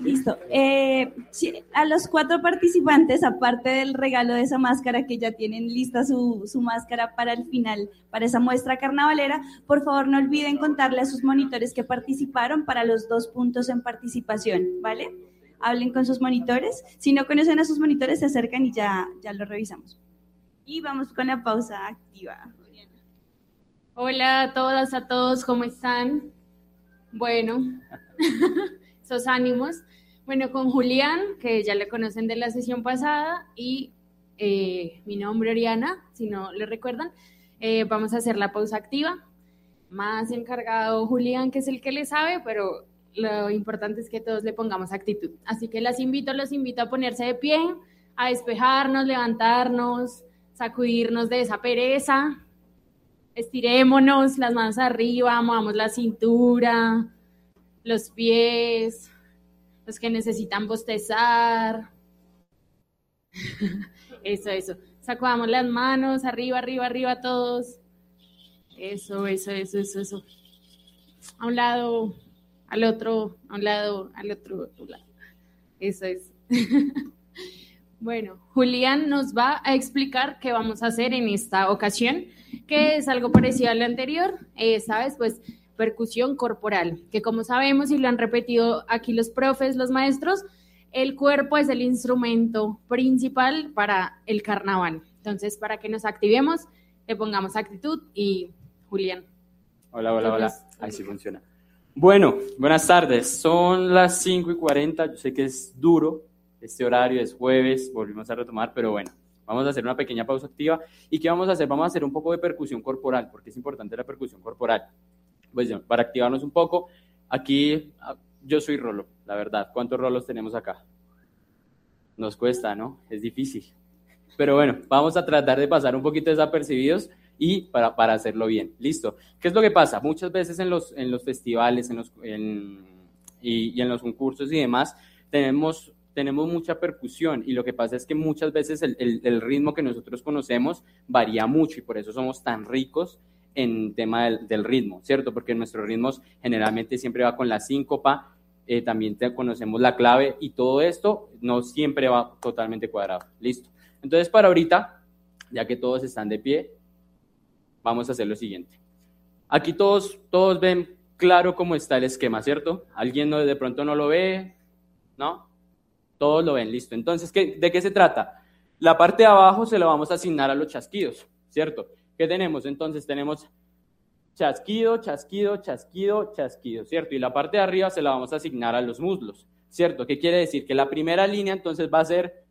Listo. Sí, a los 4 participantes, aparte del regalo de esa máscara, que ya tienen lista su máscara para el final, para esa muestra carnavalera, por favor no olviden contarle a sus monitores que participaron para los 2 puntos en participación, ¿vale? Hablen con sus monitores. Si no conocen a sus monitores, se acercan y ya lo revisamos. Y vamos con la pausa activa. Hola a todas, a todos, ¿cómo están? Bueno, esos ánimos. Bueno, con Julián, que ya le conocen de la sesión pasada, y mi nombre Oriana, si no le recuerdan, vamos a hacer la pausa activa. Más encargado Julián, que es el que le sabe, pero lo importante es que todos le pongamos actitud. Así que los invito a ponerse de pie, a despejarnos, levantarnos, sacudirnos de esa pereza. Estirémonos, las manos arriba, movamos la cintura, los pies, los que necesitan bostezar. Eso. Sacudamos las manos, arriba, todos. Eso. A un lado, al otro, a un lado, al otro lado. Eso es. Bueno, Julián nos va a explicar qué vamos a hacer en esta ocasión, que es algo parecido al anterior, ¿sabes? Pues percusión corporal, que como sabemos y lo han repetido aquí los profes, los maestros, el cuerpo es el instrumento principal para el carnaval. Entonces, para que nos activemos, le pongamos actitud y Julián. Hola. Ahí sí funciona. Bueno, buenas tardes. Son las 5:40. Yo sé que es duro. Este horario es jueves, volvimos a retomar, pero bueno, vamos a hacer una pequeña pausa activa. ¿Y qué vamos a hacer? Vamos a hacer un poco de percusión corporal, porque es importante la percusión corporal. Pues para activarnos un poco, aquí yo soy rolo, la verdad. ¿Cuántos rolos tenemos acá? Nos cuesta, ¿no? Es difícil. Pero bueno, vamos a tratar de pasar un poquito desapercibidos y para hacerlo bien. ¿Listo? ¿Qué es lo que pasa? Muchas veces en los festivales y en los concursos y demás, tenemos mucha percusión y lo que pasa es que muchas veces el ritmo que nosotros conocemos varía mucho y por eso somos tan ricos en tema del ritmo, ¿cierto? Porque nuestros ritmos generalmente siempre va con la síncopa, también conocemos la clave y todo esto no siempre va totalmente cuadrado. Listo. Entonces para ahorita, ya que todos están de pie, vamos a hacer lo siguiente. Aquí todos ven claro cómo está el esquema, ¿cierto? ¿Alguien de pronto no lo ve? ¿No? Todos lo ven, listo. Entonces, ¿de qué se trata? La parte de abajo se la vamos a asignar a los chasquidos, ¿cierto? ¿Qué tenemos? Entonces tenemos chasquido, ¿cierto? Y la parte de arriba se la vamos a asignar a los muslos, ¿cierto? ¿Qué quiere decir? Que la primera línea entonces va a ser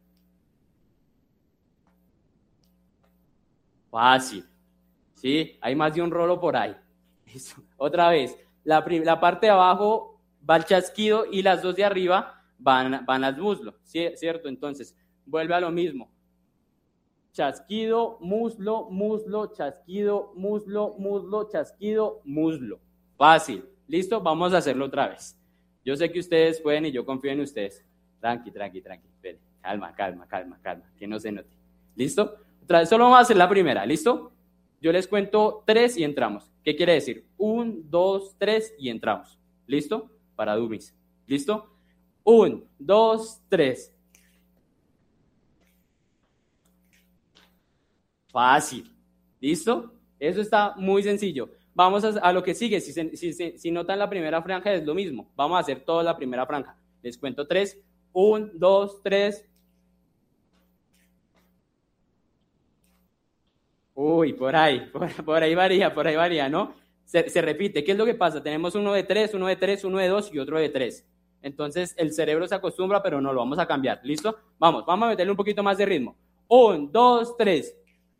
fácil, ¿sí? Hay más de un rolo por ahí. Eso. Otra vez, la parte de abajo va al chasquido y las dos de arriba van al muslo, ¿cierto? Entonces, vuelve a lo mismo. Chasquido, muslo, chasquido, muslo, chasquido, muslo. Fácil. ¿Listo? Vamos a hacerlo otra vez. Yo sé que ustedes pueden y yo confío en ustedes. Tranqui. Espere. Calma, que no se note. ¿Listo? Otra vez, solo vamos a hacer la primera. ¿Listo? Yo les cuento 3 y entramos. ¿Qué quiere decir? 1, 2, 3 y entramos. ¿Listo? Para dummies. ¿Listo? 1, 2, 3. Fácil. ¿Listo? Eso está muy sencillo. Vamos a lo que sigue. Si notan la primera franja es lo mismo. Vamos a hacer toda la primera franja. Les cuento 3. 1, 2, 3. Uy, por ahí varía, ¿no? Se repite. ¿Qué es lo que pasa? Tenemos uno de 3, uno de 2 y otro de 3. Entonces, el cerebro se acostumbra, pero no lo vamos a cambiar. ¿Listo? Vamos a meterle un poquito más de ritmo. 1, 2, 3.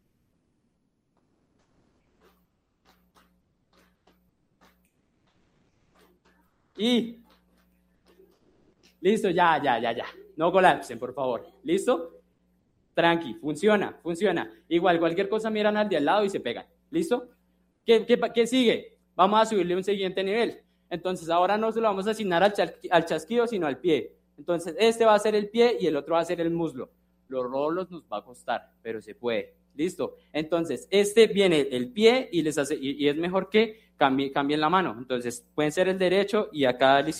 Y listo, ya. No colapsen, por favor. ¿Listo? Tranqui, funciona. Igual, cualquier cosa miran al de al lado y se pegan. ¿Listo? ¿Qué sigue? Vamos a subirle un siguiente nivel. Entonces, ahora no se lo vamos a asignar al chasquido, sino al pie. Entonces, este va a ser el pie y el otro va a ser el muslo. Los rolos nos va a costar, pero se puede. ¿Listo? Entonces, este viene el pie y es mejor que cambien la mano. Entonces, pueden ser el derecho y acá